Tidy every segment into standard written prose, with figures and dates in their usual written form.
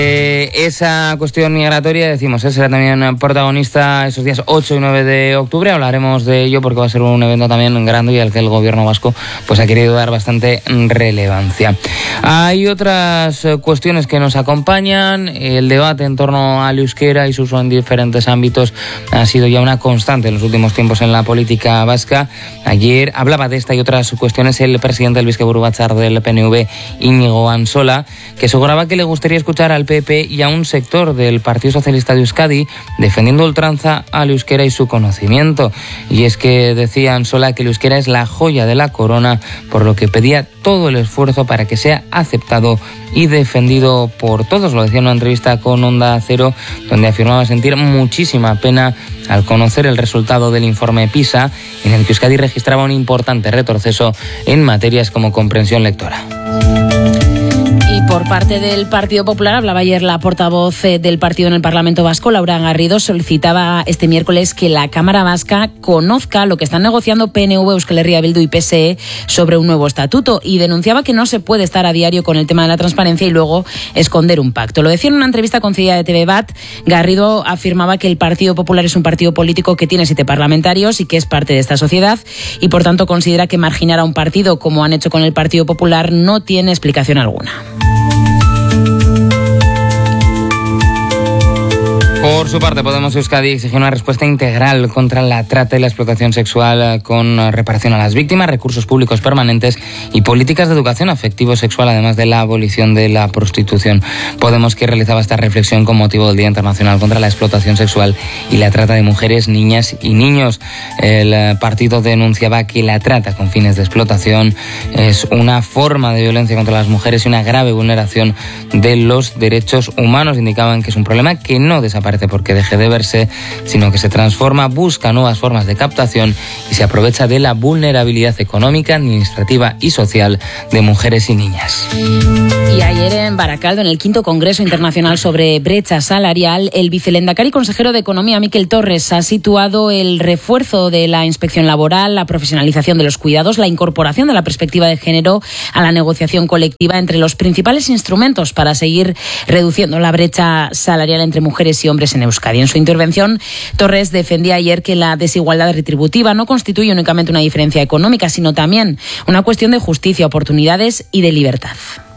Esa cuestión migratoria, decimos, será también protagonista esos días 8 y 9 de octubre. Hablaremos de ello porque va a ser un evento también grande y al que el gobierno vasco pues ha querido dar bastante relevancia. Hay otras cuestiones que nos acompañan. El debate en torno al euskera y su uso en diferentes ámbitos ha sido ya una constante en los últimos tiempos en la política vasca. Ayer hablaba de esta y otras cuestiones el presidente del Bizkaiburu Batzar del PNV, Íñigo Ansola, que aseguraba que le gustaría escuchar al PP y a un sector del Partido Socialista de Euskadi defendiendo ultranza al euskera y su conocimiento. Y es que decía Ansola que el euskera es la joya de la corona, por lo que pedía todo el esfuerzo para que sea aceptado y defendido por todos. Lo decía en una entrevista con Onda Cero, donde afirmaba sentir muchísima pena al conocer el resultado del informe PISA, en el que Euskadi registraba un importante retroceso en materias como comprensión lectora. Y por parte del Partido Popular, hablaba ayer la portavoz del partido en el Parlamento Vasco, Laura Garrido, solicitaba este miércoles que la Cámara Vasca conozca lo que están negociando PNV, Euskal Herria Bildu y PSE sobre un nuevo estatuto, y denunciaba que no se puede estar a diario con el tema de la transparencia y luego esconder un pacto. Lo decía en una entrevista concedida de TV Bat. Garrido afirmaba que el Partido Popular es un partido político que tiene 7 parlamentarios y que es parte de esta sociedad, y por tanto considera que marginar a un partido, como han hecho con el Partido Popular, no tiene explicación alguna. Por su parte, Podemos Euskadi exige una respuesta integral contra la trata y la explotación sexual, con reparación a las víctimas, recursos públicos permanentes y políticas de educación afectivo-sexual, además de la abolición de la prostitución. Podemos, que realizaba esta reflexión con motivo del Día Internacional contra la Explotación Sexual y la Trata de Mujeres, Niñas y Niños. El partido denunciaba que la trata con fines de explotación es una forma de violencia contra las mujeres y una grave vulneración de los derechos humanos. Indicaban que es un problema que no desaparece porque deje de verse, sino que se transforma, busca nuevas formas de captación y se aprovecha de la vulnerabilidad económica, administrativa y social de mujeres y niñas. Y ayer en Baracaldo, en el 5º Congreso Internacional sobre Brecha Salarial, el vicelehendakari y consejero de Economía, Miquel Torres, ha situado el refuerzo de la inspección laboral, la profesionalización de los cuidados, la incorporación de la perspectiva de género a la negociación colectiva entre los principales instrumentos para seguir reduciendo la brecha salarial entre mujeres y hombres en Euskadi. En su intervención, Torres defendía ayer que la desigualdad retributiva no constituye únicamente una diferencia económica, sino también una cuestión de justicia, oportunidades y de libertad.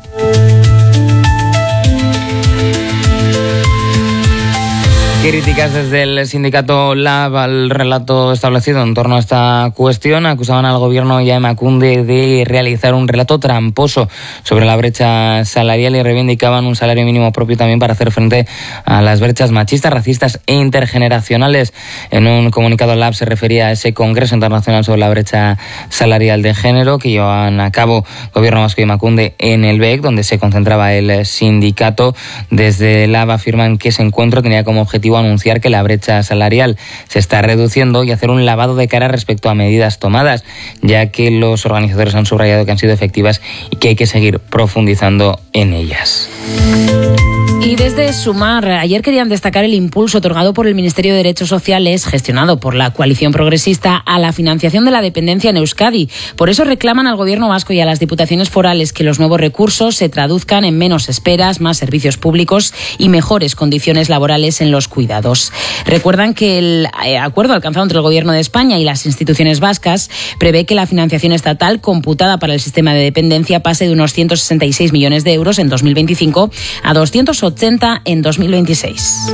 Críticas desde el sindicato LAB al relato establecido en torno a esta cuestión. Acusaban al gobierno y a Emakunde de realizar un relato tramposo sobre la brecha salarial y reivindicaban un salario mínimo propio también para hacer frente a las brechas machistas, racistas e intergeneracionales. En un comunicado, LAB se refería a ese Congreso Internacional sobre la brecha salarial de género que llevan a cabo Gobierno Vasco y Emakunde en el BEC, donde se concentraba el sindicato. Desde LAB afirman que ese encuentro tenía como objetivo anunciar que la brecha salarial se está reduciendo y hacer un lavado de cara respecto a medidas tomadas, ya que los organizadores han subrayado que han sido efectivas y que hay que seguir profundizando en ellas. Y desde Sumar, ayer querían destacar el impulso otorgado por el Ministerio de Derechos Sociales, gestionado por la coalición progresista, a la financiación de la dependencia en Euskadi. Por eso reclaman al Gobierno vasco y a las diputaciones forales que los nuevos recursos se traduzcan en menos esperas, más servicios públicos y mejores condiciones laborales en los cuidados. Recuerdan que el acuerdo alcanzado entre el Gobierno de España y las instituciones vascas prevé que la financiación estatal computada para el sistema de dependencia pase de unos 166 millones de euros en 2025 a 280 en 2026.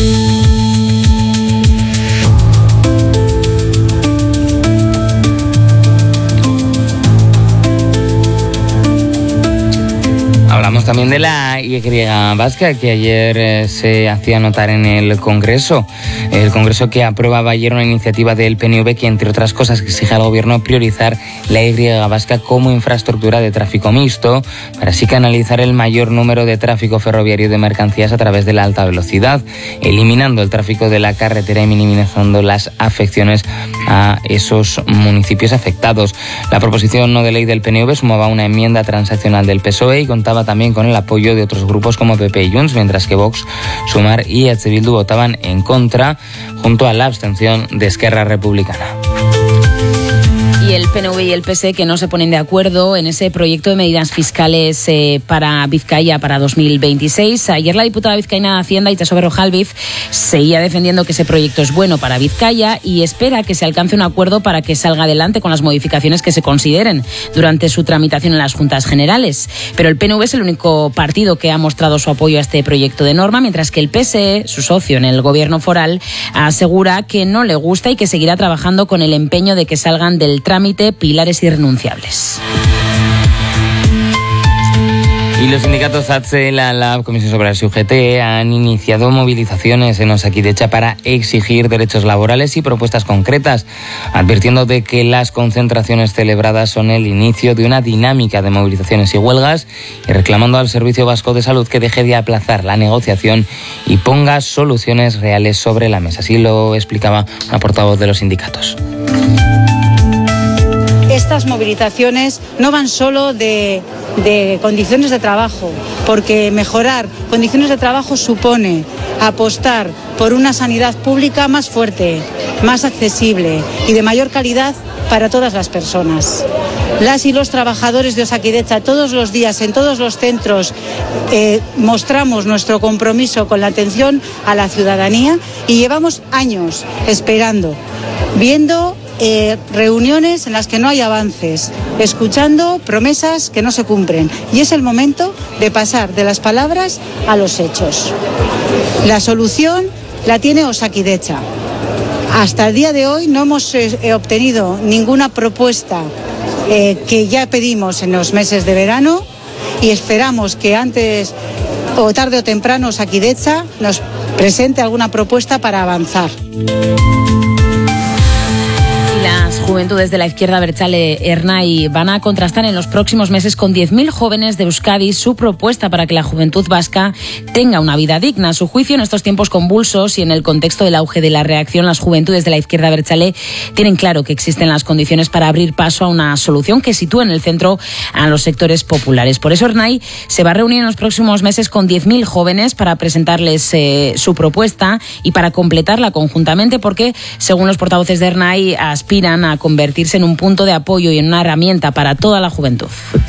Hablamos también de la Y vasca, que ayer se hacía notar en el Congreso. El Congreso que aprobaba ayer una iniciativa del PNV que, entre otras cosas, exige al Gobierno priorizar la Y vasca como infraestructura de tráfico mixto, para así canalizar el mayor número de tráfico ferroviario de mercancías a través de la alta velocidad, eliminando el tráfico de la carretera y minimizando las afecciones a esos municipios afectados. La proposición no de ley del PNV sumaba una enmienda transaccional del PSOE y contaba también con el apoyo de otros grupos como PP y Junts, mientras que Vox, Sumar y EH Bildu votaban en contra, junto a la abstención de Esquerra Republicana. Y el PNV y el PSE que no se ponen de acuerdo en ese proyecto de medidas fiscales para Vizcaya para 2026. Ayer la diputada vizcaína de Hacienda, Itxaso Berrojalbiz, seguía defendiendo que ese proyecto es bueno para Vizcaya y espera que se alcance un acuerdo para que salga adelante con las modificaciones que se consideren durante su tramitación en las Juntas Generales. Pero el PNV es el único partido que ha mostrado su apoyo a este proyecto de norma, mientras que el PSE, su socio en el gobierno foral, asegura que no le gusta y que seguirá trabajando con el empeño de que salgan del trámite pilares irrenunciables. Y los sindicatos ATSE, la Comisión Obreras y UGT han iniciado movilizaciones en Osakidetza para exigir derechos laborales y propuestas concretas, advirtiendo de que las concentraciones celebradas son el inicio de una dinámica de movilizaciones y huelgas y reclamando al Servicio Vasco de Salud que deje de aplazar la negociación y ponga soluciones reales sobre la mesa. Así lo explicaba una portavoz de los sindicatos. Estas movilizaciones no van solo de condiciones de trabajo, porque mejorar condiciones de trabajo supone apostar por una sanidad pública más fuerte, más accesible y de mayor calidad para todas las personas. Las y los trabajadores de Osakidetza todos los días en todos los centros mostramos nuestro compromiso con la atención a la ciudadanía y llevamos años esperando, viendo reuniones en las que no hay avances, escuchando promesas que no se cumplen. Y es el momento de pasar de las palabras a los hechos. La solución la tiene Osakidetza. Hasta el día de hoy no hemos obtenido ninguna propuesta que ya pedimos en los meses de verano y esperamos que antes o tarde o temprano Osakidetza nos presente alguna propuesta para avanzar. Las juventudes de la izquierda abertzale Ernai van a contrastar en los próximos meses con 10.000 jóvenes de Euskadi su propuesta para que la juventud vasca tenga una vida digna. A su juicio, en estos tiempos convulsos y en el contexto del auge de la reacción, las juventudes de la izquierda abertzale tienen claro que existen las condiciones para abrir paso a una solución que sitúe en el centro a los sectores populares. Por eso Ernai se va a reunir en los próximos meses con 10.000 jóvenes para presentarles su propuesta y para completarla conjuntamente, porque, según los portavoces de Ernai, aspiran a convertirse en un punto de apoyo y en una herramienta para toda la juventud.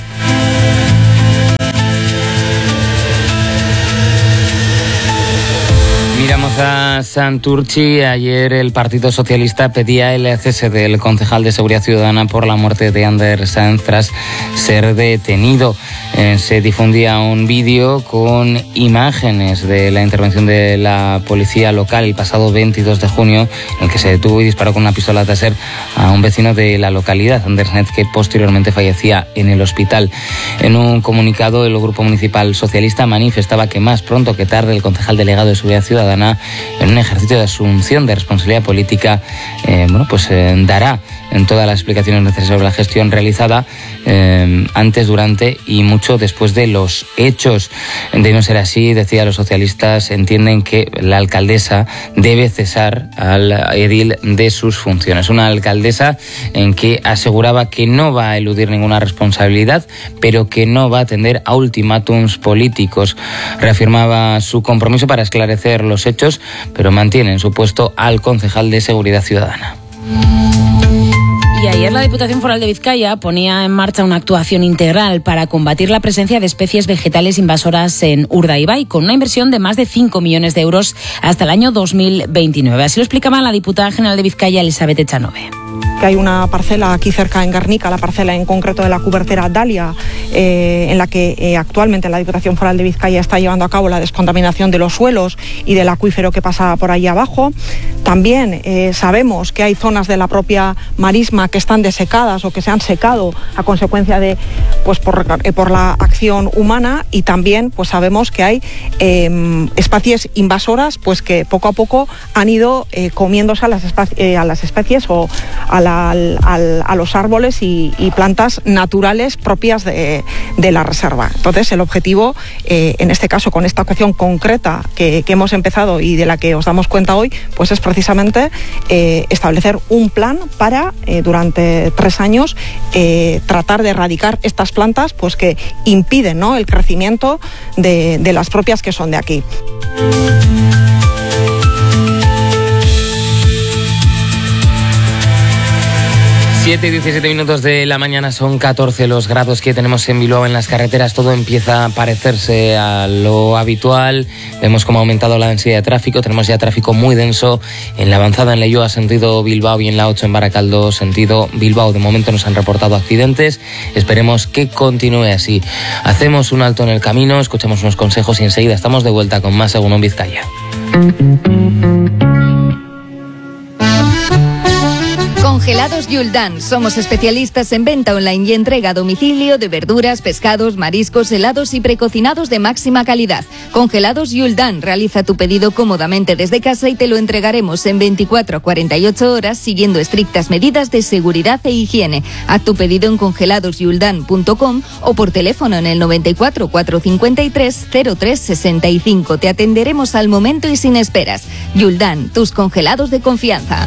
Miramos a Santurtzi. Ayer el Partido Socialista pedía el cese del concejal de Seguridad Ciudadana por la muerte de Ander Sanz tras ser detenido. Se difundía un vídeo con imágenes de la intervención de la policía local el pasado 22 de junio, en el que se detuvo y disparó con una pistola taser a un vecino de la localidad, Ander Sanz, que posteriormente fallecía en el hospital. En un comunicado, el Grupo Municipal Socialista manifestaba que más pronto que tarde el concejal delegado de Seguridad Ciudadana, en un ejercicio de asunción de responsabilidad política, dará en todas las explicaciones necesarias sobre la gestión realizada antes, durante y mucho después de los hechos. De no ser así, decía, los socialistas entienden que la alcaldesa debe cesar al edil de sus funciones. Una alcaldesa en que aseguraba que no va a eludir ninguna responsabilidad, pero que no va a atender a ultimátums políticos. Reafirmaba su compromiso para esclarecer los hechos, pero mantiene en su puesto al concejal de Seguridad Ciudadana. Y ayer la Diputación Foral de Vizcaya ponía en marcha una actuación integral para combatir la presencia de especies vegetales invasoras en Urdaibai, con una inversión de más de 5 millones de euros hasta el año 2029. Así lo explicaba la diputada general de Vizcaya, Elizabeth Echanove. Que hay una parcela aquí cerca en Guernica, la parcela en concreto de la cubertera Dalia, en la que actualmente la Diputación Foral de Vizcaya está llevando a cabo la descontaminación de los suelos y del acuífero que pasa por ahí abajo. También sabemos que hay zonas de la propia marisma que están desecadas o que se han secado a consecuencia de por la acción humana, y también sabemos que hay especies invasoras que poco a poco han ido comiéndose a las especies o a los árboles y plantas naturales propias de la reserva. Entonces, el objetivo, en este caso, con esta cuestión concreta que hemos empezado y de la que os damos cuenta hoy, es precisamente establecer un plan para, durante 3 años, tratar de erradicar estas plantas que impiden, ¿no?, el crecimiento de las propias que son de aquí. 7:17 de la mañana, son 14 los grados que tenemos en Bilbao en las carreteras. Todo empieza a parecerse a lo habitual. Vemos cómo ha aumentado la densidad de tráfico. Tenemos ya tráfico muy denso en la avanzada en Leioa, sentido Bilbao, y en la 8 en Baracaldo, sentido Bilbao. De momento nos han reportado accidentes. Esperemos que continúe así. Hacemos un alto en el camino, escuchamos unos consejos y enseguida estamos de vuelta con más Egunon Vizcaya. Congelados Yuldan. Somos especialistas en venta online y entrega a domicilio de verduras, pescados, mariscos, helados y precocinados de máxima calidad. Congelados Yuldan. Realiza tu pedido cómodamente desde casa y te lo entregaremos en 24 a 48 horas siguiendo estrictas medidas de seguridad e higiene. Haz tu pedido en congeladosyuldan.com o por teléfono en el 94 453 0365. Te atenderemos al momento y sin esperas. Yuldan, tus congelados de confianza.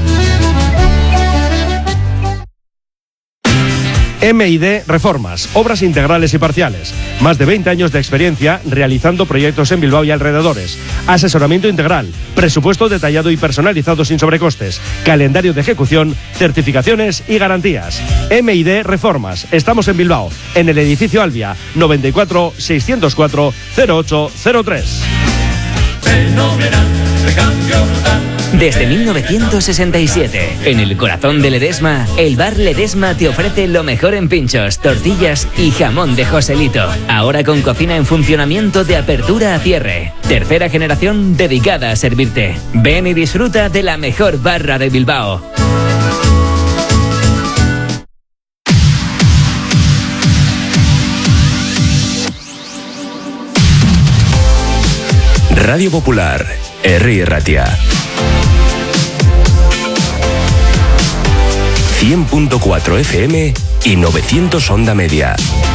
M&D Reformas, obras integrales y parciales. Más de 20 años de experiencia realizando proyectos en Bilbao y alrededores. Asesoramiento integral, presupuesto detallado y personalizado sin sobrecostes, calendario de ejecución, certificaciones y garantías. M&D Reformas. Estamos en Bilbao, en el edificio Albia, 94 604 0803. Fenomenal, recambio brutal. Desde 1967, en el corazón de Ledesma, el bar Ledesma te ofrece lo mejor en pinchos, tortillas y jamón de Joselito. Ahora con cocina en funcionamiento de apertura a cierre. Tercera generación dedicada a servirte. Ven y disfruta de la mejor barra de Bilbao. Radio Popular, Herri Erratia. 100.4 FM y 900 onda media.